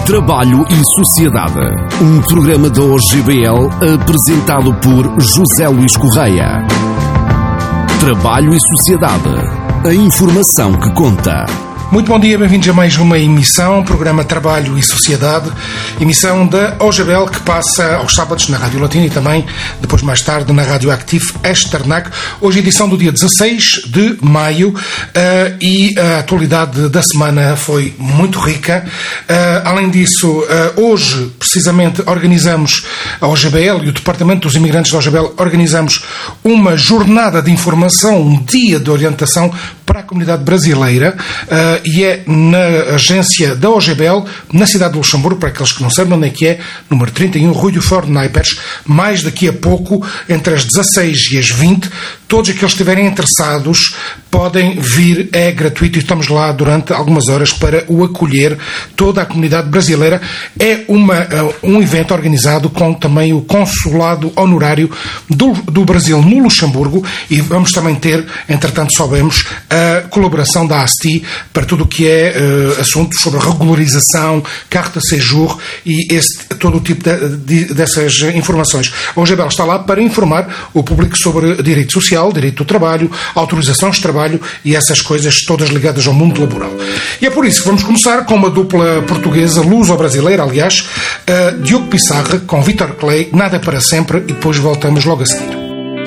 Trabalho e Sociedade, um programa da OGBL apresentado por José Luís Correia. Trabalho e Sociedade, a informação que conta. Muito bom dia, bem-vindos a mais uma emissão, programa Trabalho e Sociedade, emissão da OGBL que passa aos sábados na Rádio Latina e também, depois mais tarde, na Rádio Active Esternac. Hoje edição do dia 16 de maio e a atualidade da semana foi muito rica. Além disso, hoje, precisamente, organizamos a OGBL e o Departamento dos Imigrantes da OGBL organizamos uma jornada de informação, um dia de orientação para a comunidade brasileira e é na agência da OGBL, na cidade de Luxemburgo, para aqueles que não sabem onde é que é, número 31, Rue du Fort Naipers, mais daqui a pouco, entre as 16 e as 20, todos aqueles que estiverem interessados podem vir, é gratuito e estamos lá durante algumas horas para o acolher, toda a comunidade brasileira. É um evento organizado com também o Consulado Honorário do Brasil no Luxemburgo e vamos também ter, entretanto soubemos, a colaboração da ASTI para tudo o que é assuntos sobre regularização, carta de séjour e todo o tipo dessas informações. A OGBL está lá para informar o público sobre direito social, direito do trabalho, autorizações de trabalho e essas coisas todas ligadas ao mundo laboral. E é por isso que vamos começar com uma dupla portuguesa, luso-brasileira, aliás, Diogo Pissarra com Vítor Clay, Nada é para Sempre, e depois voltamos logo a seguir.